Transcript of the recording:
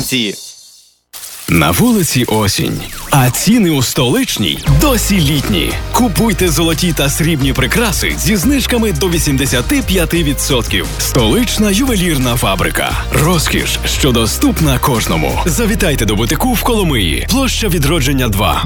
акції. На вулиці осінь, а ціни у столичній досі літні. Купуйте золоті та срібні прикраси зі знижками до 85%. Столична ювелірна фабрика. Розкіш, що доступна кожному. Завітайте до бутику в Коломиї. Площа Відродження 2.